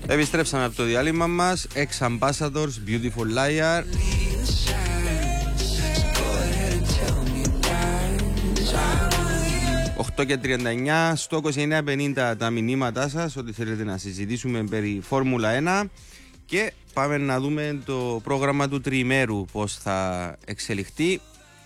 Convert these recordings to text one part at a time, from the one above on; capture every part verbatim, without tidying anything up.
Επιστρέψαμε από το διάλειμμα μας. Ex Ambassadors, Beautiful Liar. οκτώ και τριάντα εννιά, στο είκοσι εννιά πενήντα τα μηνύματά σας, ό,τι θέλετε να συζητήσουμε περί Φόρμουλα ένα. Και πάμε να δούμε το πρόγραμμα του τριημέρου, πώς θα εξελιχθεί.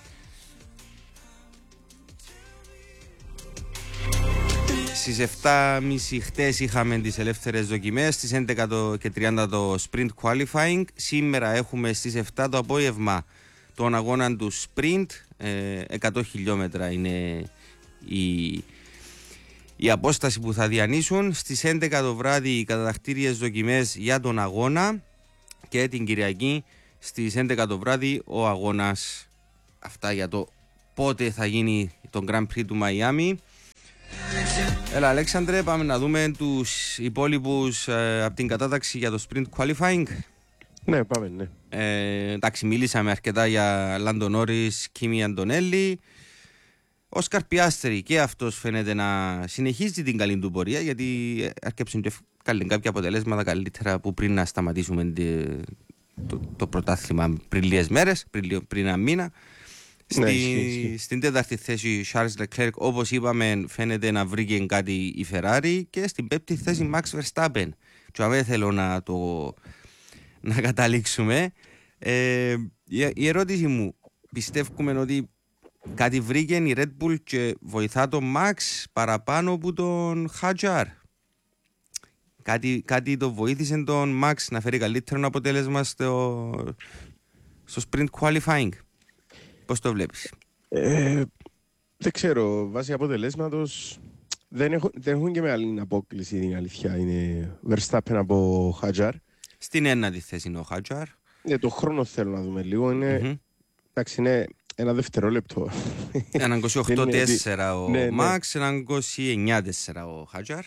Στις επτά και τριάντα χτες είχαμε τις ελεύθερες δοκιμές, στις έντεκα και τριάντα το Sprint Qualifying. Σήμερα έχουμε στις επτά το απόγευμα τον αγώνα του Sprint, ε, εκατό χιλιόμετρα είναι η, η απόσταση που θα διανύσουν. Στις έντεκα το βράδυ οι κατατακτήριες δοκιμές για τον αγώνα και την Κυριακή στις έντεκα το βράδυ ο αγώνας. Αυτά για το πότε θα γίνει το Grand Prix του Μαϊάμι. Έλα Αλέξανδρε, πάμε να δούμε τους υπόλοιπους ε, από την κατάταξη για το Sprint Qualifying. Ναι, πάμε, ναι. Ε, εντάξει, μίλησαμε αρκετά για Λάντο Νόρις, Κίμι Αντονέλη. Ο Όσκαρ Πιάστρι και αυτός φαίνεται να συνεχίζει την καλή του πορεία, γιατί αρκέψουν και κάποια αποτελέσματα καλύτερα που πριν να σταματήσουμε το, το πρωτάθλημα πριν λίγες μέρες, πριν, πριν ένα μήνα. Στη, ναι, ισχύ, ισχύ. Στην τέταρτη θέση Charles Leclerc, όπως είπαμε, φαίνεται να βρήκε κάτι η Ferrari, και στην πέμπτη θέση Max Verstappen. Και αμέ θέλω να το να καταλήξουμε. Ε, η, η ερώτηση μου, πιστεύουμε ότι κάτι βρήκε η Red Bull και βοηθά τον Max παραπάνω από τον Hadjar? Κάτι, κάτι το βοήθησε τον Max να φέρει καλύτερο αποτέλεσμα στο, στο Sprint Qualifying? Πώς το βλέπεις? Ε, δεν ξέρω, βάσει αποτελέσματος δεν έχουν, δεν έχουν και μεγάλη απόκληση, την αλήθεια. Είναι Verstappen από Hadjar. Στην ένατη θέση είναι ο Hadjar. Ναι, το χρόνο θέλω να δούμε λίγο. Είναι, mm-hmm. εντάξει, είναι ένα δευτερόλεπτο. Ένα είκοσι οκτώ τέσσερα ο ναι, Max, ναι. Ένα είκοσι εννιά τέσσερα ο Hadjar.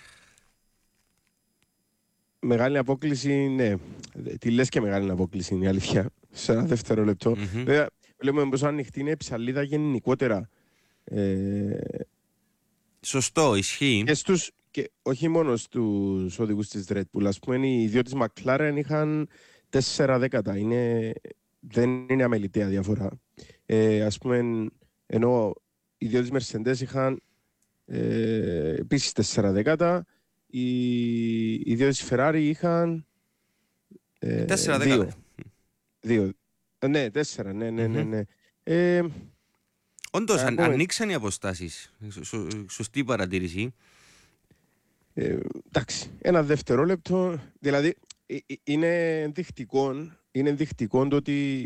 Μεγάλη απόκληση, ναι. Τι λες και μεγάλη απόκληση, είναι η αλήθεια. Σε ένα δευτερόλεπτο. Mm-hmm. Βέβαια, βλέπουμε πόσο ανοιχτή είναι η ψαλίδα γενικότερα. Ε, Σωστό, ισχύει. Και, στους, και όχι μόνο στους οδηγούς της Red Bull. Ας πούμε, οι δύο της McLaren είχαν τέσσερα δέκατα. Είναι, δεν είναι αμεληταία διαφορά. Ε, ας πούμε, ενώ οι δύο της Mercedes είχαν ε, επίσης τέσσερα δέκατα. Οι, οι δύο της Ferrari είχαν ε, τέσσερα δέκατα. Δύο. Ναι, τέσσερα, ναι, ναι, ναι. ναι. Ε, Όντως, αν, ανοίξαν οι αποστάσεις. Σω, σωστή παρατήρηση. Ε, εντάξει, ένα δευτερόλεπτο. Δηλαδή, ε, ε, είναι ενδεικτικό, είναι ενδεικτικό το ότι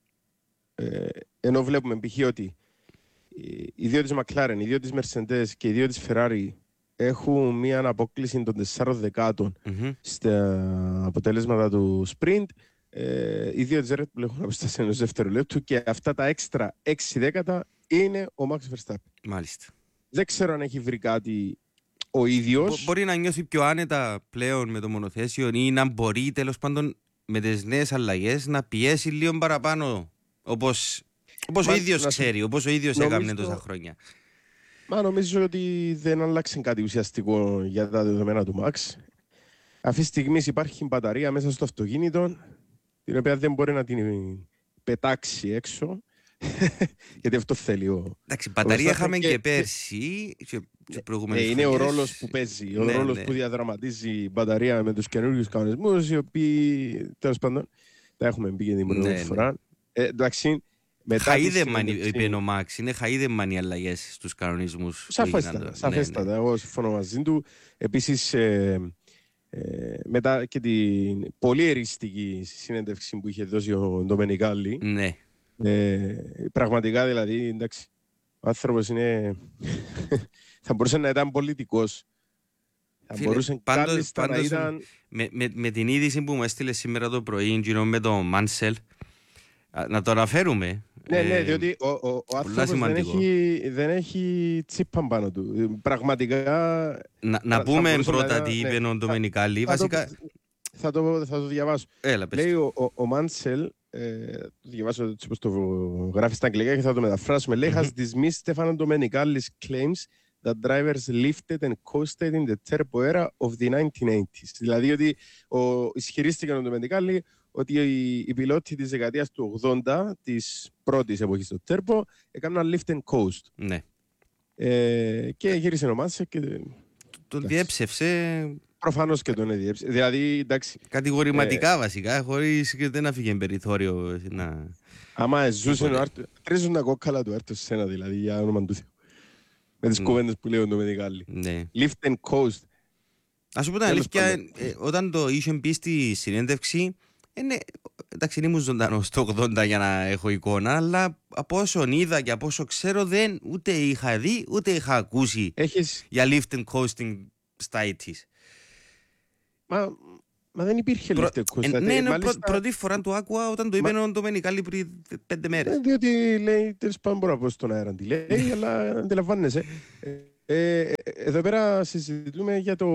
ε, ενώ βλέπουμε π.χ. ότι οι δύο της McLaren, οι δύο της Mercedes και οι δύο της Ferrari έχουν μία απόκληση των τεσσάρων δεκάτων mm-hmm. στα αποτέλεσματα του sprint. Ε, οι δύο της Red Bull έχουν αποστάσει ενός δευτερολέπτου και αυτά τα έξτρα έξι δέκατα είναι ο Max Verstappen. Μάλιστα. Δεν ξέρω αν έχει βρει κάτι ο ίδιος. Μπο- μπορεί να νιώθει πιο άνετα πλέον με το μονοθέσιο ή να μπορεί τέλος πάντων με τις νέες αλλαγές να πιέσει λίγο παραπάνω, όπως, όπως Μα, ο ίδιος ξέρει, σου... όπως ο ίδιος νομίζω... έκανε τόσα χρόνια. Μα νομίζω ότι δεν άλλαξε κάτι ουσιαστικό για τα δεδομένα του Max. Αυτή τη στιγμή υπάρχει μπαταρία μέσα στο αυτοκίνητο, την οποία δεν μπορεί να την πετάξει έξω. Γιατί αυτό θέλει ο... Εντάξει, μπαταρία είχαμε και, και πέρσι και, και ε, είναι ο ρόλος που παίζει, ο ναι, ρόλος ναι. που διαδραματίζει η μπαταρία με τους καινούριους κανονισμούς, οι οποίοι τέλος πάντων τα έχουμε πει και την πρώτη ναι, φορά. Ναι. Ε, εντάξει, χαΐδεμαν, είπε ο Μάξ, είναι χαΐδεμαν οι αλλαγές στους κανονισμούς. Σαφέστατα, σαφέστατα, ναι, ναι. Εγώ συμφωνώ μαζί του. Επίσης, ε, ε, μετά και την πολύ εριστική συνέντευξη που είχε δώσει ο Ντομενικάλη, ναι. Ε, πραγματικά δηλαδή, εντάξει, ο άνθρωπος είναι... θα μπορούσε να ήταν πολιτικός. Θα Φίλε, μπορούσε πάντως, κάλλιστα πάντως, να ήταν... Με, με, με την είδηση που μου έστειλε σήμερα το πρωί, με τον Μάνσελ, να το αναφέρουμε. Ναι, ναι, διότι ο, ο, ο άνθρωπος δεν έχει, δεν έχει τσίπαν πάνω του. Πραγματικά... Να, να θα, πούμε θα πρώτα να, τι είπε ναι, ο Ντομενικάλη. Θα, βασικά... θα, το, θα, το, θα το διαβάσω. Έλα, λέει ο, ο, ο Μάνσελ, ε, το διαβάσω πώς το γράφει στα αγγλικά και θα το μεταφράσουμε. Λέει, has dismissed Stefano Domenicali's claims that drivers lifted and coasted in the turbo era of the nineteen eighties. Δηλαδή ότι ο, ισχυρίστηκαν ο Ντομενικάλη ότι οι, οι πιλότοι της δεκαετίας του ογδόντα, της πρώτης εποχής του turbo, έκαναν lift and coast. Ναι. Ε, και γύρισε ο Μάνσεκ και... Τον διέψευσε... Προφανώς και τον έδιεψε. Δηλαδή, εντάξει... Κατηγορηματικά ε, βασικά, χωρίς και δεν αφήγε περιθώριο να... Άμα ζούσε ο Άρτος, τρίζουν τα κόκκαλα του Άρτος σε σένα δηλαδή, για όνομα του Θεού. Με τις mm. κουβέντες που λέω το Μενικάλη. Ναι. Lift and coast. Ας σου πω την αλήθεια, ε, όταν το είχε μπει στη συνέντευξη, ε, ναι, εντάξει, δεν ήμουν ζωντανός το ογδόντα για να έχω εικόνα, αλλά από όσο είδα και από όσο ξέρω, δεν ούτε είχα δει, ούτε είχα ακούσει Έχεις... για lift and coasting στα ογδόντα. Μα, μα δεν υπήρχε Προ... lift and coasting. Ε, ναι, ναι, μάλιστα... πρω, πρώτη φορά το άκουα όταν το είπε μα... ο Ντομενικάλη πριν πέντε μέρες. Ε, διότι λέει, τέλος πάντων μπορώ να πω στον αέρα τι λέει, αλλά αντιλαμβάνεσαι. Ε, ε, εδώ πέρα συζητούμε για το,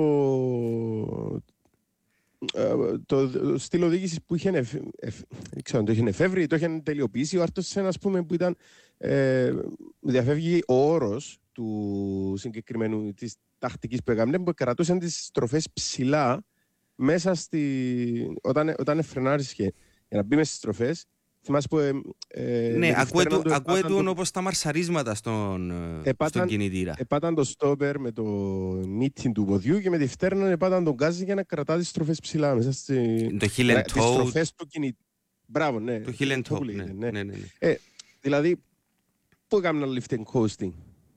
το, το στυλ οδήγησης που είχε, εφ, εφ, ξέρω, το είχε εφεύρει, το είχε τελειοποιήσει. Ο Άρτος Σεν, ας πούμε, που ήταν, ε, διαφεύγει ο όρος του συγκεκριμένου, της τακτικής που έκαμε, που κρατούσαν τις στροφές ψηλά μέσα στη... όταν, όταν φρενάρισε για να μπει μέσα στις στροφές. Θυμάσαι που... Ε, ναι, ακούε του όπως τα μαρσαρίσματα στον, επάταν, στον κινητήρα. Επάταν το στόπερ με το μύτιν του ποδιού και με τη φτέρνα επάταν τον γκάζι για να κρατά τις στροφές ψηλά μέσα στη... Το heel and toe. Τις στροφές του κινητήρα. Μπράβο, ναι. Το heel and toe, ναι, ναι. ναι, ναι, ναι. Ε, δηλαδή, πού έκαναν lift and coasting.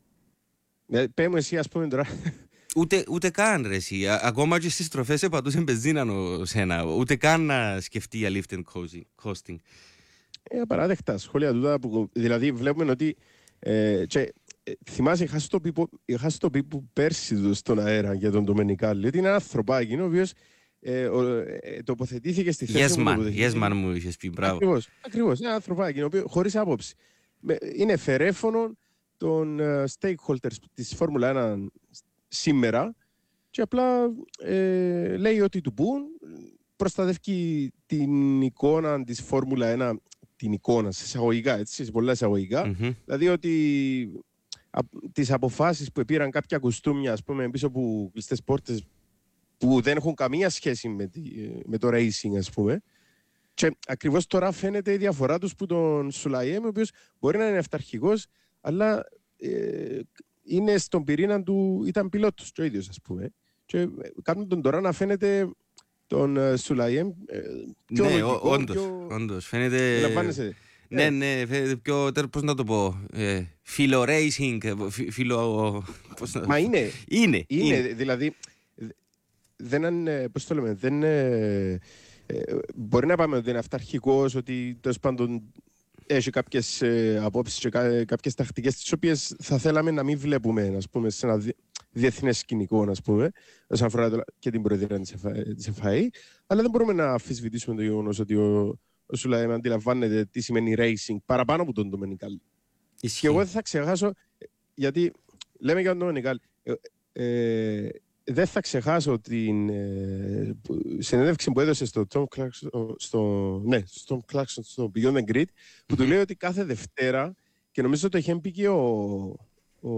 Ε, πέ μου εσύ, ας πούμε τώρα... Ούτε, ούτε καν ρε εσύ. Ακόμα και στις στροφές επατούσε μπενζίνα ο Σένα. Ούτε καν να σκεφτεί για lift and coasting. Ε, απαράδεκτα σχόλια τούτα που δηλαδή βλέπουμε ότι ε, και, ε, θυμάσαι είχα στο πει που πέρσι στον αέρα για τον Ντομενικάλη ότι είναι ένα ανθρωπάκι ο οποίος ε, ε, τοποθετήθηκε στη θέση yes, μου. Yes man μου είχες πει, μπράβο. Ακριβώς, ακριβώς, ένα ανθρωπάκι ο οποίος, χωρίς άποψη. Είναι φερέφωνο των uh, stakeholders της Φόρμουλα ένα σήμερα και απλά ε, λέει ότι του πούν, προστατεύει την εικόνα της Φόρμουλα ένα, την εικόνα σε εισαγωγικά, έτσι, σε πολλά εισαγωγικά. Mm-hmm. Δηλαδή ότι α, τις αποφάσεις που πήραν κάποια κουστούμια, ας πούμε, πίσω από κλειστές πόρτες που δεν έχουν καμία σχέση με, τη, με το racing, ας πούμε. Και ακριβώς τώρα φαίνεται η διαφορά τους που τον Σουλαϊέμ, ο οποίος μπορεί να είναι αυταρχικός, αλλά ε, είναι στον πυρήνα του, ήταν πιλότος και ο ίδιος, ας πούμε. Και κάνουν τον τώρα να φαίνεται τον uh, Σουλαϊέμ ε, πιο ναι, λογικό, όντως, πιο... όντως, φαίνεται... Λαμβάνεσαι. Ναι, ναι, φαίνεται πιο, πώς να το πω, ε, φιλο-racing, φιλο... Μα είναι. Είναι, είναι, είναι. Δηλαδή, δεν είναι, πώς το λέμε, δεν είναι... Ε, μπορεί να πάμε ότι είναι αυταρχικός, ότι τέλος πάντων έχει κάποιες ε, απόψεις και κά, κάποιες τακτικές τις οποίες θα θέλαμε να μην βλέπουμε, ας πούμε, σε ένα δι, διεθνές σκηνικό, ας πούμε, όσον αφορά και την προεδρία της εφ άι ι, αλλά δεν μπορούμε να αμφισβητήσουμε το γεγονός ότι ο, ο Σουλαϊέμ αντιλαμβάνεται τι σημαίνει racing παραπάνω από τον Ντομενικάλη. Και εγώ δεν θα ξεχάσω, γιατί λέμε για τον Ντομενικάλη, ε, ε, δεν θα ξεχάσω την ε, συνέντευξη που έδωσε στο Tom Clarkson, στο, ναι, στο Tom Clarkson, στο Beyond the Grid, που του λέει ότι κάθε Δευτέρα, και νομίζω ότι είχε πει και ο, ο,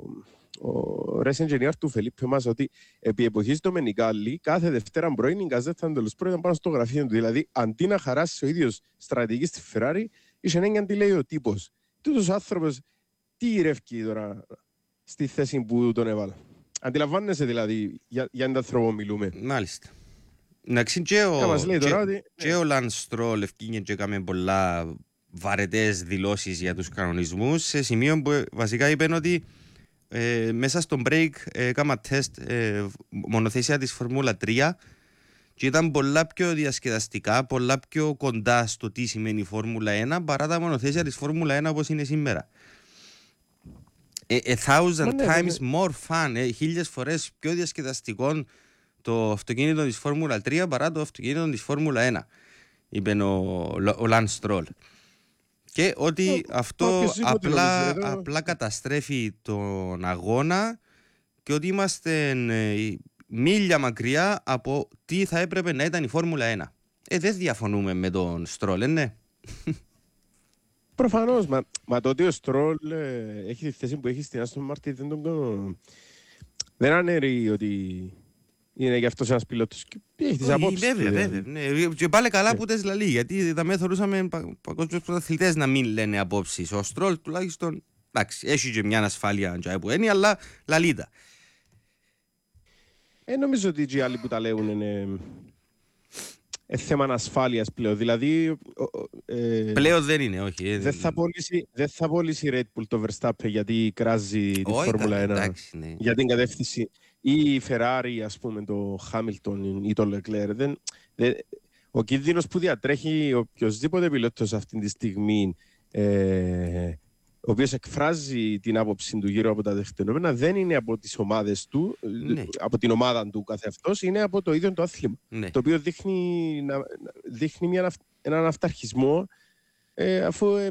ο race engineer του Φελίππε μας, ότι επί εποχής του Ντομενικάλη, κάθε Δευτέρα πρωί η γκαζέτα τέλος πρώτα πάνω στο γραφείο του. Δηλαδή, αντί να χαράσει ο ίδιος στρατηγική στη Ferrari, είχε έναν τι λέει ο τύπος. Τούτος άνθρωπος, τι ηρεύει τώρα στη θέση που τον έβαλα. Αντιλαμβάνεσαι δηλαδή για, για τον άνθρωπο μιλούμε. Μάλιστα. Εντάξει, και ο, και, ότι... και ο Λανς Στρόλ ευκήγε και έκαμε πολλά βαρετές δηλώσεις για τους κανονισμούς, σε σημείο που βασικά είπαν ότι ε, μέσα στο break έκανα τεστ ε, μονοθεσία της Φόρμουλα τρία και ήταν πολλά πιο διασκεδαστικά, πολλά πιο κοντά στο τι σημαίνει η Φόρμουλα ένα παρά τα μονοθέσια της Φόρμουλα ένα όπως είναι σήμερα. A, a thousand ναι, times ναι. more fun, ε, χίλιες φορές πιο διασκεδαστικό το αυτοκίνητο της Φόρμουλα τρία παρά το αυτοκίνητο της Φόρμουλα ένα, είπε ο, ο Λανς Στρόλ. Και ότι ο, αυτό απλά, απλά καταστρέφει τον αγώνα και ότι είμαστε ε, μίλια μακριά από τι θα έπρεπε να ήταν η Φόρμουλα ένα. Ε, δεν διαφωνούμε με τον Στρόλ, ε, ναι. Προφανώς, μα, μα το ότι ο Στρόλ ε, έχει τη θέση που έχει στην Άστον Μάρτιν δεν τον δεν αναιρεί ότι είναι γι' αυτός ένας πιλότος και έχει τις απόψεις. Βέβαια, βέβαια. Ναι. Και πάλι καλά που τες λαλεί, γιατί θα με θεωρούσαμε παγκόσμιους πρωταθλητές να μην λένε απόψεις. Ο Στρόλ τουλάχιστον, εντάξει, έχει και μια ασφάλεια που είναι, αλλά λαλίτα. Ε, νομίζω ότι οι άλλοι που τα λέουν είναι ε, θέμα ασφάλειας πλέον. Δηλαδή, ε, πλέον δεν είναι, όχι. Ε, δεν θα πωλήσει, δεν θα πωλήσει η Red Bull το Verstappen γιατί κράζει τη Φόρμουλα ένα εντάξει, ναι. Για την κατεύθυνση. Ή η Ferrari, ας πούμε, το Hamilton ή το Leclerc. Δεν, δεν, ο κίνδυνος που διατρέχει οποιοσδήποτε πιλότος αυτή τη στιγμή, ε, ο οποίος εκφράζει την άποψη του γύρω από τα τεκτενόμενα, δεν είναι από τις ομάδες του, ναι. από την ομάδα του καθεαυτός, είναι από το ίδιο το άθλημα. Ναι. Το οποίο δείχνει, δείχνει μια, έναν αυταρχισμό, ε, αφού ε,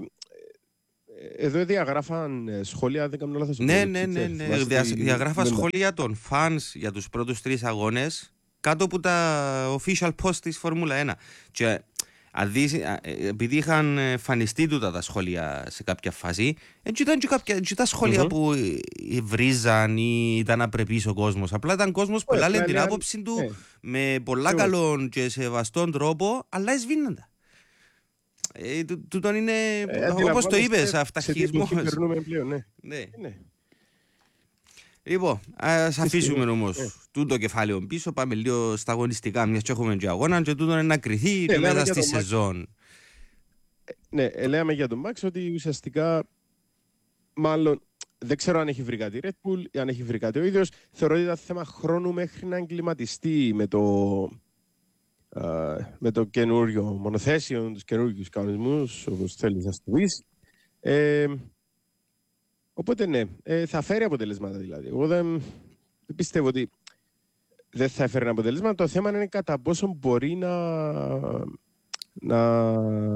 εδώ διαγράφαν σχόλια, δεν κάνω λάθος. Ναι, ναι, ναι, ναι. Δια, διαγράφαν σχόλια των fans για τους πρώτους τρεις αγώνες κάτω από τα official post της Φόρμουλα ένα. Και Αδείς, επειδή είχαν φανιστεί τούτα τα σχόλια σε κάποια φάση, έτσι ήταν και, κάποια, και τα σχόλια mm-hmm. που βρίζαν ή ήταν απρεπής ο κόσμος. Απλά ήταν κόσμος που λένε την άποψη του yeah. με πολλά yeah. καλόν και σεβαστόν τρόπο, αλλά εσβήνοντα. Ε, τούτον είναι, ε, όπως το είπες, αυταρχισμός. Πλέον, ναι. Ναι. ναι. Λοιπόν, ας αφήσουμε όμως yeah. τούτο κεφάλαιο πίσω, πάμε λίγο στα αγωνιστικά, μιας και έχουμε και αγώνα και τούτο είναι να κρυθεί yeah, μέσα στη σεζόν. Ναι, λέμε για τον Μαξ ότι ουσιαστικά μάλλον δεν ξέρω αν έχει βρει κάτι Red Bull ή αν έχει βρει κάτι ο ίδιος. Θεωρώ ότι ήταν θέμα χρόνου μέχρι να εγκληματιστεί με το, uh, με το καινούριο μονοθέσιο, τους καινούριους κανονισμούς, όπως θέλεις να το πεις. Ε, Οπότε ναι, ε, θα φέρει αποτελέσματα δηλαδή. Εγώ δεν, δεν πιστεύω ότι δεν θα έφερε αποτελέσματα. Το θέμα είναι κατά πόσο μπορεί να, να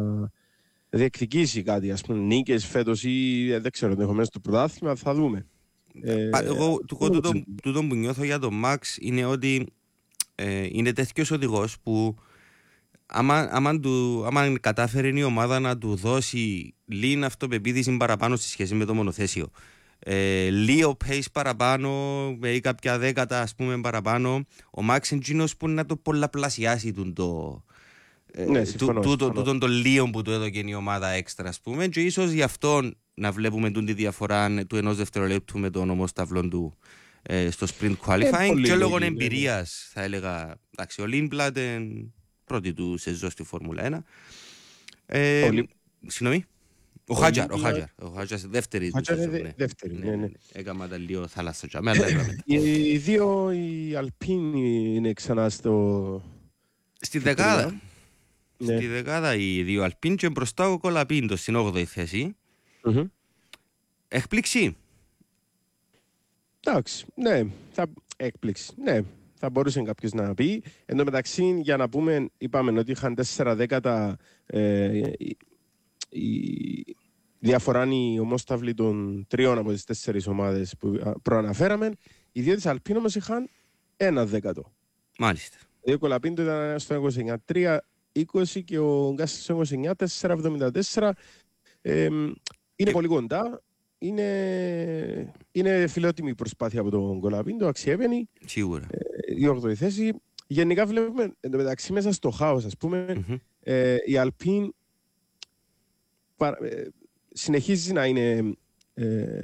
διεκδικήσει κάτι, ας πούμε, νίκες φέτος ή δεν ξέρω, ενδεχομένως στο πρωτάθλημα, θα δούμε. Ε, Εγώ τούτο που νιώθω για τον Μαξ είναι ότι ε, είναι τέτοιος οδηγός που άμα, άμα, του, άμα κατάφερε η ομάδα να του δώσει λίγη αυτοπεποίθηση παραπάνω στη σχέση με το μονοθέσιο, ε, λίγο pace παραπάνω ή κάποια δέκατα ας πούμε παραπάνω, ο Μαξ είναι εκείνος που να το πολλαπλασιάσει τον το, ε, ναι, συμφωνώ, τούτο, συμφωνώ. Τούτον το λίγο που του έδωκε η ομάδα έξτρα ας πούμε, και ίσως γι' αυτό να βλέπουμε τη διαφορά του ενός δευτερολέπτου με τον ομόσταυλο του ε, στο sprint qualifying ε, και λόγω εμπειρίας θα έλεγα. Εντάξει, ο Λίνμπλαντ πρώτη του σεζόν στη Φόρμουλα ένα. Ε, Πολύ... Συγγνώμη. Ο Χάτζαρ, ο Χάτζαρ. Ο Χάτζαρ δεύτερη του σεζόν. Ναι. Δεύτερη, ναι, ναι. Έκαμα τα λίγο θάλασσα. Οι δύο, οι Αλπίν είναι ξανά στο... Στη δεκάδα. Ναι. Στη δεκάδα οι δύο Αλπίν και μπροστά ο Κολαπίντο στην όγδοη θέση. Mm-hmm. Εκπλήξη. Εντάξει, ναι. Θα... Εκπλήξη, ναι. Θα μπορούσε κάποιος να πει. Εν τω μεταξύ, για να πούμε, είπαμε ότι είχαν τέσσερα δέκατα ε, η, η διαφορά είναι η ομόσταυλη των τριών από τις τέσσερις ομάδες που προαναφέραμε. Οι δύο της Αλπίν όμως είχαν ένα δέκατο. Μάλιστα. Ο Κολαπίντο ήταν στο είκοσι εννιά τρία είκοσι και ο Γκάσης στο είκοσι εννιά τέσσερα εβδομήντα τέσσερα. Ε, είναι ε... πολύ κοντά. Είναι, είναι φιλότιμη προσπάθεια από τον Κολαπίντο, αξιέπαινη. Σίγουρα. Ε, η όγδοη θέση. Γενικά βλέπουμε εντωμεταξύ μέσα στο χάος, ας πούμε, mm-hmm. ε, η Αλπίν πα, ε, συνεχίζει να είναι ε,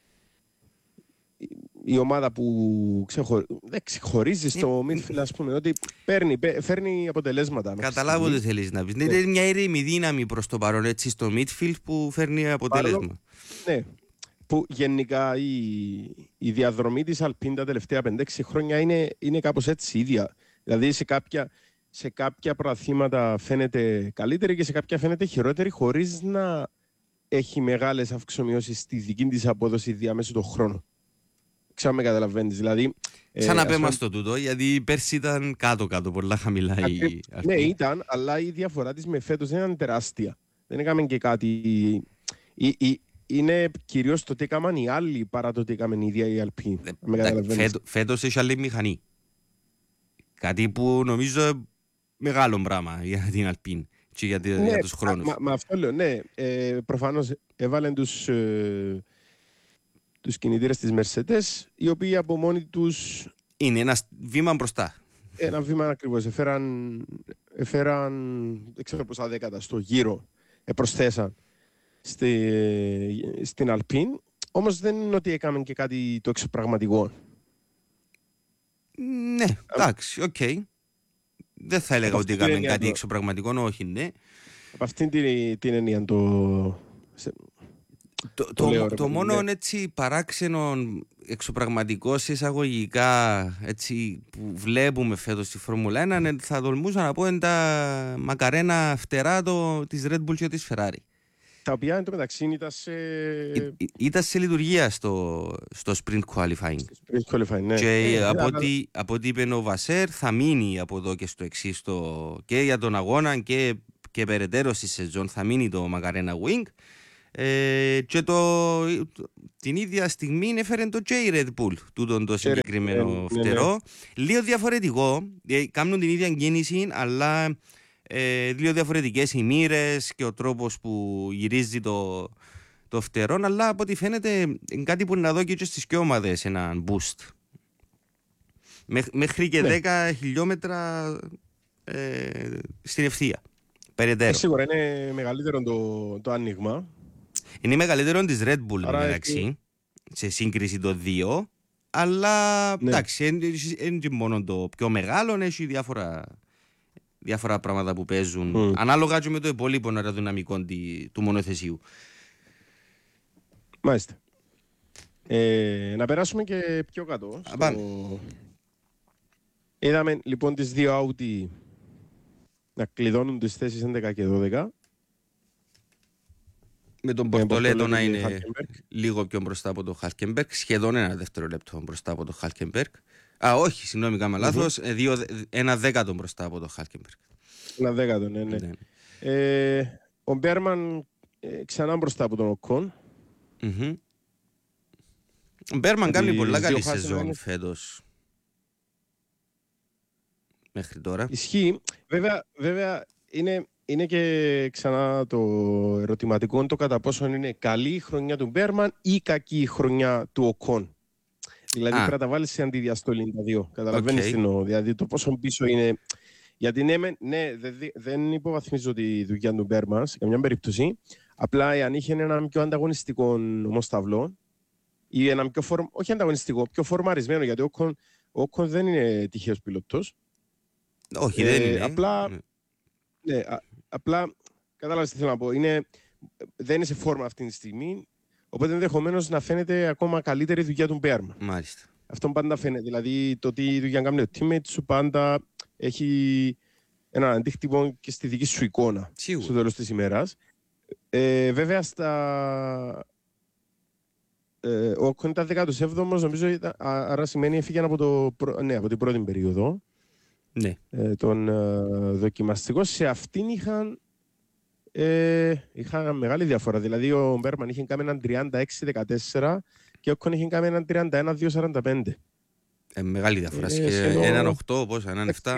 η ομάδα που ξεχω... δεν ξεχωρίζει στο midfield, ας πούμε, ότι παίρνει, φέρνει αποτελέσματα. Καταλάβω τι θέλεις να πεις. Ναι. Είναι μια ήρεμη δύναμη προς το παρόν έτσι στο midfield που φέρνει αποτέλεσμα. Παρόλο, ναι. Που γενικά η, η διαδρομή της Αλπίν τα τελευταία πέντε έξι χρόνια είναι, είναι κάπως έτσι ίδια. Δηλαδή σε κάποια, σε κάποια προαθήματα φαίνεται καλύτερη και σε κάποια φαίνεται χειρότερη, χωρίς να έχει μεγάλες αυξομοιώσεις στη δική της απόδοση διαμέσου των χρόνων. Ξέρω με καταλαβαίνεις. Δηλαδή, σαν να πέμε στο τούτο, γιατί πέρσι ήταν κάτω-κάτω, πολλά χαμηλά η Αλπίν. Ναι, ήταν, αλλά η διαφορά της με φέτος δεν ήταν τεράστια. Δεν έκαμε και κάτι... Η, η, είναι κυρίως το τι έκαναν οι άλλοι παρά το τι έκαναν η ίδια η Αλπίν. Φέτο, φέτος έχει άλλη μηχανή. Κάτι που νομίζω μεγάλο πράγμα για την Αλπίν. και για, τη, Ναι, για τους χρόνους. Μα, μα αυτό λέω, ναι. Ε, προφανώς έβαλαν τους, ε, τους κινητήρες της Mercedes, οι οποίοι από μόνοι τους... Είναι ένα βήμα μπροστά. Ένα βήμα ακριβώς. Εφέραν, εφέραν δεν ξέρω πόσα δέκατα στο γύρο, ε, προσθέσαν στη, στην Alpine. Όμως δεν είναι ότι έκαναν και κάτι το εξωπραγματικό. Ναι, εντάξει, οκ. Okay. Δεν θα έλεγα από ότι έκαναν κάτι το... εξωπραγματικό, όχι, ναι. Από αυτήν την, την έννοια το... Το, το, το, λέω, το, το μόνο ναι. έτσι παράξενο εξωπραγματικό εισαγωγικά έτσι, που βλέπουμε φέτος στη Φόρμουλα ένα, θα τολμούσα να πω είναι τα μακαρένα φτερά το, της Red Bull και της Ferrari. Τα οποία εν τω μεταξύ ήταν σε... Ή, ήταν σε λειτουργία στο, στο sprint qualifying. Sprint qualifying, ναι. Και ε, από, ε, ό,τι, ε, από ό,τι είπε ο Βασέρ θα μείνει από εδώ και στο εξής και για τον αγώνα και, και περαιτέρω στη σεζόν θα μείνει το μακαρένα wing. Ε, και το, την ίδια στιγμή έφερε το J Red Bull τούτον το συγκεκριμένο ναι, φτερό. Ναι, ναι. Λίγο διαφορετικό, ε, κάνουν την ίδια κίνηση, αλλά ε, λίγο διαφορετικές οι μοίρες και ο τρόπος που γυρίζει το, το φτερό, αλλά από ό,τι φαίνεται είναι κάτι που να δω και στις πιο ομάδες ένα boost. Μέχρι και ναι. δέκα χιλιόμετρα ε, στην ευθεία. Περαιτέρω. Ε, σίγουρα είναι μεγαλύτερο το, το άνοιγμα. Είναι μεγαλύτερο της Red Bull μεταξύ, έχει... σε σύγκριση το δύο, αλλά ναι. εντάξει, είναι μόνο το πιο μεγάλο, έχει διάφορα, διάφορα πράγματα που παίζουν, mm. ανάλογα και με το υπόλοιπο αεροδυναμικό του μονοθεσίου. Μάλιστα. Ε, να περάσουμε και πιο κάτω. Στο... Είδαμε λοιπόν τις δύο Audi να κλειδώνουν τις θέσεις έντεκα και δώδεκα. Με τον Πορτολέτο να είναι Χάλκενμπεργκ. Λίγο πιο μπροστά από τον Χάλκενμπεργκ, σχεδόν ένα δεύτερο λεπτό μπροστά από τον Χάλκενμπεργκ. Α, όχι, συγγνώμη, κάμα λάθος, mm-hmm. ένα δέκατο μπροστά από τον Χάλκενμπεργκ. Ένα δέκατο, ναι, ναι. ναι. Ε, ο Μπέρμαν ε, ξανά μπροστά από τον Οκόν. Mm-hmm. Ο Μπέρμαν κάνει πολλά καλή σεζόν είναι... φέτος. Μέχρι τώρα. Ισχύει. Βέβαια, βέβαια είναι... Είναι και ξανά το ερωτηματικό το κατά πόσο είναι καλή η χρονιά του Μπέρμαν ή κακή η χρονιά του Οκόν. Δηλαδή πρέπει να τα βάλεις σε αντιδιαστολή τα δύο. Καταλαβαίνεις okay. τι εννοώ. Δηλαδή το πόσο πίσω είναι. Γιατί ναι, ναι δεν υποβαθμίζω τη δουλειά του Μπέρμαν σε καμιά περίπτωση. Απλά αν είχε έναν πιο ανταγωνιστικό ομοσταυλό ή έναν πιο φορ... όχι ανταγωνιστικό, πιο φορμαρισμένο, γιατί ο Οκόν δεν είναι τυχαίος πιλότος. Όχι, ε, δεν είναι. Απλά. Ναι, α, απλά κατάλαβες τι θέλω να πω. Είναι, δεν είναι σε φόρμα αυτή τη στιγμή, οπότε ενδεχομένως να φαίνεται ακόμα καλύτερη δουλειά του Μπέρμαν. Μάλιστα. Αυτό πάντα φαίνεται. Δηλαδή το τι δουλειά κάνει ο teammate σου πάντα έχει έναν αντίκτυπο και στη δική σου εικόνα. Σίγουρα. Στο τέλος της ημέρας. Ε, βέβαια στα. Ε, ο Οκόν ήταν δέκατος έβδομος, νομίζω, ήταν, άρα σημαίνει έφυγε από, το, ναι, από την πρώτη περίοδο. Ναι. Ε, τον ε, δοκιμαστικό. Σε αυτήν είχαν, ε, είχαν μεγάλη διαφορά. Δηλαδή ο Μπέρμαν είχε κάνει έναν τριάντα έξι δεκατέσσερα και ο Οκόν είχε κάνει έναν τριάντα ένα δύο σαράντα πέντε. Ε, μεγάλη διαφορά. Ε, έναν οκτώ, πόσα, έναν επτά.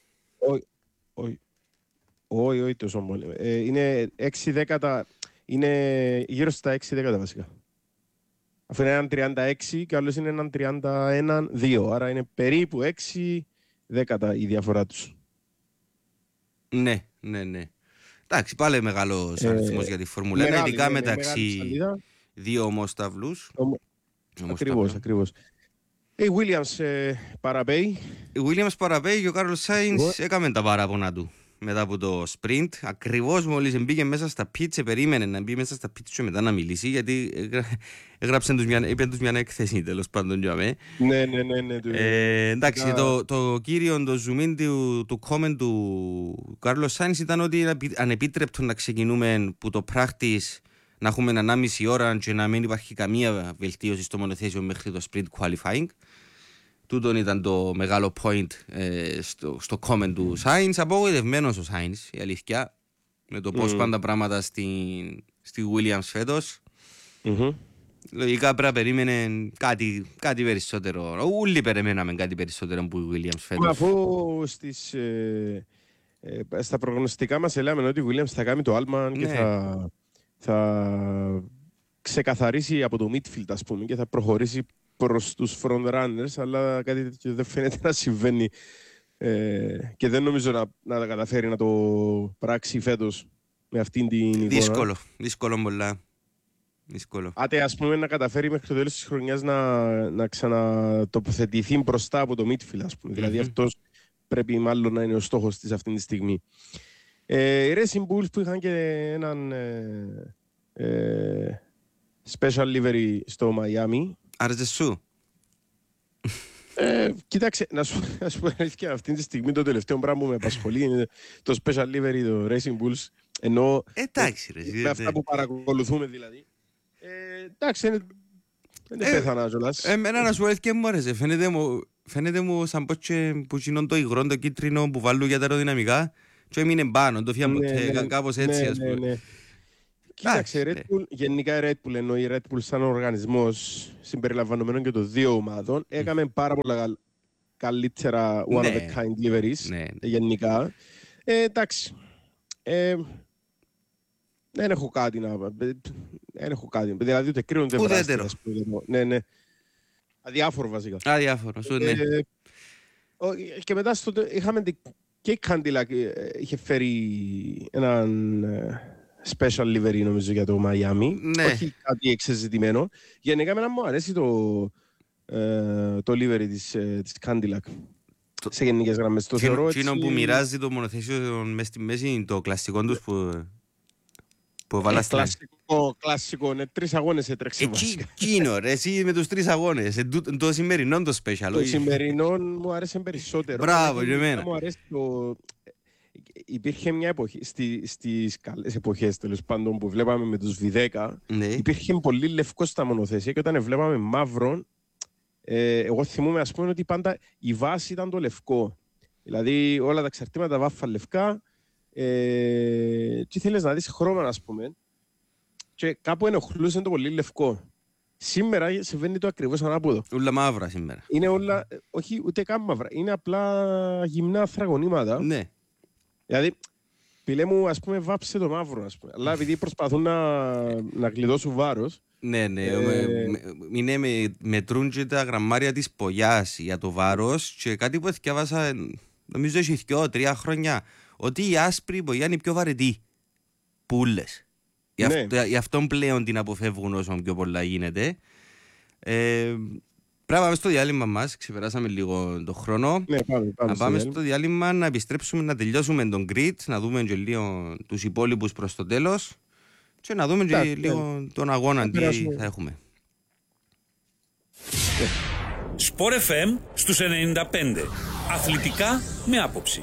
Όχι, όχι, όχι τόσο πολύ. Ε, είναι έξι δέκατα, είναι γύρω στα έξι δέκατα βασικά. Αφού είναι έναν τριάντα έξι και άλλος είναι έναν τριάντα ένα δύο. Άρα είναι περίπου έξι δέκατα η διαφορά τους. Ναι, ναι, ναι. Εντάξει, πάλι μεγάλος ε, αριθμός για τη Φόρμουλα ένα, ειδικά ναι, μεταξύ δύο ομόσταυλους. Ομο... Ακριβώς, ακριβώς. Η Williams ε, παραπέει. Η Williams παραπέει και ο Κάρλος Σάινς έκαμε τα παράπονα του μετά από το sprint. Ακριβώς μόλις μπήκε μέσα στα πίτσε, περίμενε να μπει μέσα στα πίτσε και μετά να μιλήσει, γιατί έγραψε τους μια, είπε τους μια έκθεση τέλος πάντων για μέ. Ναι, ναι, ναι. ναι ε, εντάξει, yeah. το, το κύριο, το zoom in του, του comment του Κάρλος Σάινς ήταν ότι είναι ανεπίτρεπτο να ξεκινούμε που το practice να έχουμε ενάμιση ώρα και να μην υπάρχει καμία βελτίωση στο μονοθέσιο μέχρι το sprint qualifying. Τούτον ήταν το μεγάλο point ε, στο, στο comment του Σάινς. Απογοητευμένος ο Σάινς, η αλήθεια, με το πώς mm. πάνε τα πράγματα στη, στη Williams φέτος. Mm-hmm. Λογικά πρέπει να περίμενε κάτι, κάτι περισσότερο. Όλοι περιμέναμε κάτι περισσότερο από η Williams φέτος. Αφού στις, ε, Ε, στα προγνωστικά μας λέμε ότι ο Williams θα κάνει το άλμα ναι. και θα, θα ξεκαθαρίσει από το midfield, ας πούμε, και θα προχωρήσει προς τους frontrunners, αλλά κάτι τέτοιο δεν φαίνεται να συμβαίνει ε, και δεν νομίζω να, να τα καταφέρει να το πράξει φέτος με αυτήν την εικόνα. Δύσκολο, δύσκολο πολλά. Δύσκολο. Άτε, ας πούμε, να καταφέρει μέχρι το τέλος της χρονιάς να, να ξανατοποθετηθεί μπροστά από το midfield, ας πούμε. Mm-hmm. Δηλαδή αυτός πρέπει μάλλον να είναι ο στόχος της αυτή τη στιγμή. Ε, οι Racing Bulls που είχαν και έναν ε, ε, special livery στο Μαϊάμι. Άρεσε σου. Ε, κοίταξε, να σου, να σου πω αλήθεια, αυτή τη στιγμή το τελευταίο πράγμα που με απασχολεί είναι το special livery, το Racing Bulls. Ενώ εντάξει, ρε, με αυτά που παρακολουθούμε δηλαδή. Ε, εντάξει, είναι, δεν ε, πέθανα κιόλας. Εμένα να σου πω αλήθεια μου άρεσε. Φαίνεται μου, φαίνεται μου σαν πότσο που γίνον το υγρό, το κίτρινο που βάλουν για τα αεροδυναμικά και έμεινε πάνω, το φιάμπο, ναι, ναι, κάπως έτσι, ναι, ας πούμε. Ναι, ναι. Κοίταξε, Red Bull, γενικά η Red Bull, ενώ η Red Bull σαν οργανισμός συμπεριλαμβανομένων και των δύο ομάδων, έκαμε πάρα πολλά καλύτερα one ναι. of a kind deliveries, ναι. γενικά. Ε, εντάξει, ε, δεν έχω κάτι να... Δεν έχω κάτι, δηλαδή ούτε κρίνονται ουδέτερο. Ναι, ναι. Αδιάφορο βασικά. Αδιάφορο, σου, ναι. Ε, και μετά στο, είχαμε και η Cadillac είχε φέρει έναν special livery νομίζω για το Μαϊάμι. Ναι. Όχι κάτι εξεζητημένο. Γενικά εμένα μου αρέσει το, ε, το livery της, της Cadillac. Το... σε γενικές γραμμές. Το θεωρώ έτσι... που μοιράζει το μονοθέσιο μες στη μέση, το κλασικό τους που... που ε, κλασικό, κλασικό, ναι, τρεις αγώνες έτρεξε βασικά. Εκείνο ρε, εσύ με τους τρεις αγώνες, το σημερινό το special. Το σημερινό μου άρεσε περισσότερο. Μπράβο, και εμένα. Μου αρέσει το... Υπήρχε μια εποχή, στη, στις καλές εποχές τέλος πάντων που βλέπαμε με τους βι δέκα, ναι. Υπήρχε πολύ λευκό στα μονοθέσια και όταν βλέπαμε μαύρο, ε, εγώ θυμούμαι ας πούμε ότι πάντα η βάση ήταν το λευκό. Δηλαδή όλα τα εξαρτήματα βάφα λευκά ε, και ήθελες να δεις χρώμα ας πούμε και κάπου ενοχλούσε το πολύ λευκό. Σήμερα συμβαίνει το ακριβώς ανάποδο. Όλα μαύρα σήμερα. Είναι όλα, όχι ούτε καν μαύρα, είναι απλά γυμνά ανθραγωνήματα. Ναι. Δηλαδή, πιλέ μου, ας πούμε, βάψε το μαύρο, ας πούμε. Αλλά επειδή προσπαθούν να, να κλειδώσουν βάρος... Ναι, ναι. Ε... Είναι με, μετρούν και τα γραμμάρια της πογιάς για το βάρος και κάτι που διάβασα, νομίζω έχει δυο, τρία χρόνια, ότι η άσπρη πογιά είναι η πιο βαρετή. Πούλες. Ναι. Γι' αυτό, γι' αυτόν πλέον την αποφεύγουν όσο πιο πολλά γίνεται. Ε, Πρέπει να πάμε στο διάλειμμα μας, ξεπεράσαμε λίγο τον χρόνο. Ναι, πάμε, πάμε να πάμε στο, στο διάλειμμα, να επιστρέψουμε, να τελειώσουμε τον grid, να δούμε και λίγο τους υπόλοιπους προς το τέλος και να δούμε και λίγο τον αγώνα, τι θα έχουμε. Sport εφ εμ στους ενενήντα πέντε. Αθλητικά με άποψη.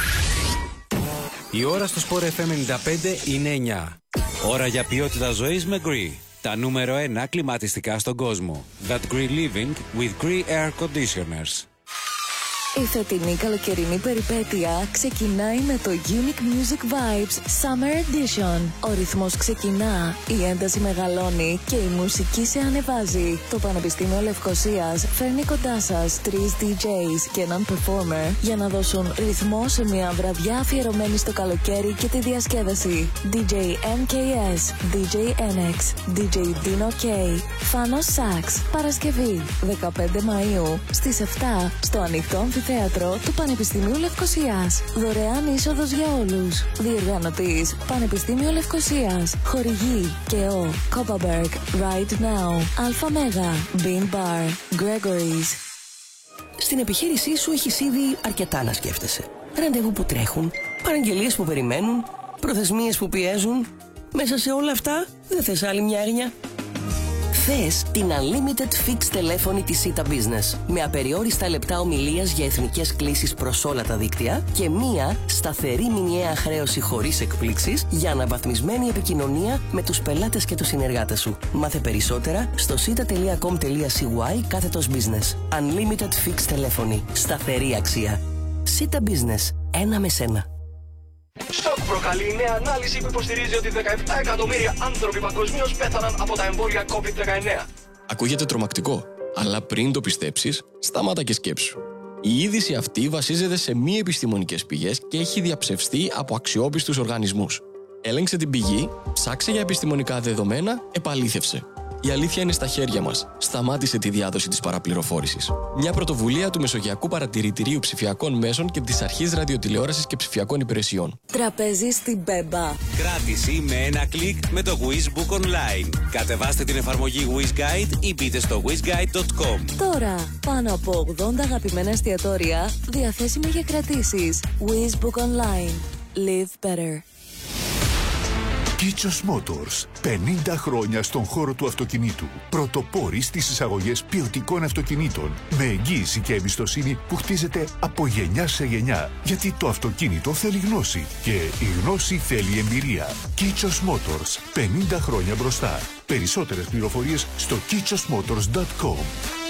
Η ώρα στο Sport εφ εμ ενενήντα πέντε είναι εννιά. Ώρα για ποιότητα ζωής με Gree. Τα νούμερο ένα κλιματιστικά στον κόσμο. That Gree Living with Gree Air Conditioners. Η φετινή καλοκαιρινή περιπέτεια ξεκινάει με το Unique Music Vibes Summer Edition. Ο ρυθμός ξεκινά, η ένταση μεγαλώνει και η μουσική σε ανεβάζει. Το Πανεπιστήμιο Λευκωσίας φέρνει κοντά σας τρεις ντι τζέις και έναν performer για να δώσουν ρυθμό σε μια βραδιά αφιερωμένη στο καλοκαίρι και τη διασκέδαση. ντι τζέι εμ κέι ες, ντι τζέι εν εξ, ντι τζέι Dino K, Thanos Sax. Παρασκευή δεκαπέντε Μαΐου στις επτά στο ανοιχτό αμφιθέατρο του Πανεπιστημίου Λευκωσίας. Δωρεάν είσοδος για όλους. Διοργανωτής Πανεπιστήμιο Λευκωσίας. Χορηγή ΚΕΟ, Copperberg, Right Now, Alpha Mega, Bean Bar, Gregory's. Στην επιχείρησή σου έχεις ήδη αρκετά να σκέφτεσαι. Ραντεβού που τρέχουν, παραγγελίες που περιμένουν, προθεσμίες που πιέζουν. Μέσα σε όλα αυτά δεν θες άλλη μια έρνια? Θες την Unlimited Fixed τηλέφωνη της Sita Business με απεριόριστα λεπτά ομιλίας για εθνικές κλήσεις προς όλα τα δίκτυα και μία σταθερή μηνιαία χρέωση χωρίς εκπλήξεις για αναβαθμισμένη επικοινωνία με τους πελάτες και τους συνεργάτες σου. Μάθε περισσότερα στο sita.com.cy κάθετος business. Unlimited Fixed τηλέφωνη. Σταθερή αξία. Sita Business. Ένα με σένα. Σοκ προκαλεί η νέα ανάλυση που υποστηρίζει ότι δεκαεπτά εκατομμύρια άνθρωποι παγκοσμίως πέθαναν από τα εμβόλια κόβιντ δεκαεννέα. Ακούγεται τρομακτικό, αλλά πριν το πιστέψεις, σταμάτα και σκέψου. Η είδηση αυτή βασίζεται σε μη επιστημονικές πηγές και έχει διαψευστεί από αξιόπιστους οργανισμούς. Έλεγξε την πηγή, ψάξε για επιστημονικά δεδομένα, επαλήθευσε. Η αλήθεια είναι στα χέρια μας. Σταμάτησε τη διάδοση της παραπληροφόρησης. Μια πρωτοβουλία του Μεσογειακού Παρατηρητηρίου Ψηφιακών Μέσων και της Αρχής Ραδιοτηλεόρασης και Ψηφιακών Υπηρεσιών. Τραπέζι στην Μπέμπα. Κράτηση με ένα κλικ με το WizBook Online. Κατεβάστε την εφαρμογή WizGuide ή μπείτε στο wizguide τελεία com. Τώρα, πάνω από ογδόντα αγαπημένα εστιατόρια διαθέσιμα για κρατήσεις. WizBook Online. Live better. Kichos Motors. πενήντα χρόνια στον χώρο του αυτοκινήτου. Πρωτοπόροι στις εισαγωγές ποιοτικών αυτοκινήτων. Με εγγύηση και εμπιστοσύνη που χτίζεται από γενιά σε γενιά. Γιατί το αυτοκίνητο θέλει γνώση. Και η γνώση θέλει εμπειρία. Kichos Motors. πενήντα χρόνια μπροστά. Περισσότερες πληροφορίες στο kichos motors dot com.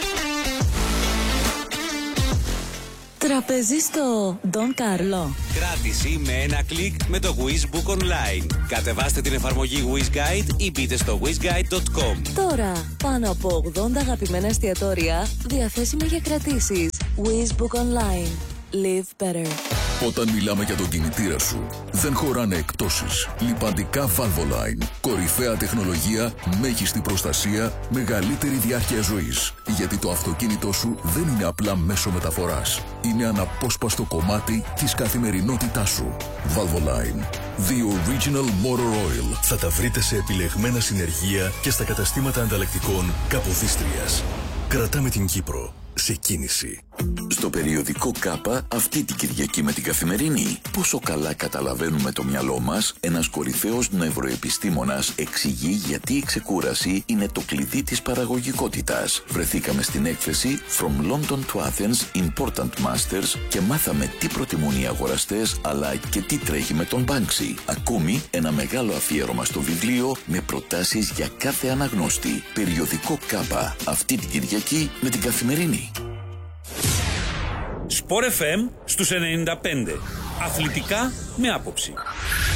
Τραπέζι στο Don Carlo. Κράτηση με ένα κλικ με το WizBook Online. Κατεβάστε την εφαρμογή WizGuide ή μπείτε στο wizguide τελεία com. Τώρα, πάνω από ογδόντα αγαπημένα εστιατόρια διαθέσιμα για κρατήσεις. WizBook Online. Live better. Όταν μιλάμε για τον κινητήρα σου, δεν χωράνε εκτόσεις. Λιπαντικά Valvoline. Κορυφαία τεχνολογία, μέγιστη προστασία, μεγαλύτερη διάρκεια ζωής. Γιατί το αυτοκίνητό σου δεν είναι απλά μέσο μεταφοράς. Είναι αναπόσπαστο κομμάτι της καθημερινότητάς σου. Valvoline. The Original Motor Oil. Θα τα βρείτε σε επιλεγμένα συνεργεία και στα καταστήματα ανταλλακτικών Καποδίστριας. Κρατάμε την Κύπρο σε κίνηση. Στο περιοδικό ΚΑΠΑ αυτή την Κυριακή με την Καθημερινή. Πόσο καλά καταλαβαίνουμε το μυαλό μας, ένας κορυφαίος νευροεπιστήμονας εξηγεί γιατί η ξεκούραση είναι το κλειδί της παραγωγικότητας. Βρεθήκαμε στην έκθεση From London to Athens Important Masters και μάθαμε τι προτιμούν οι αγοραστές αλλά και τι τρέχει με τον Banksy. Ακόμη ένα μεγάλο αφιέρωμα στο βιβλίο με προτάσεις για κάθε αναγνώστη. Περιοδικό ΚΑΠΑ αυτή την Κυριακή με την Καθημερινή. Sport εφ εμ στους ενενήντα πέντε. Αθλητικά με άποψη.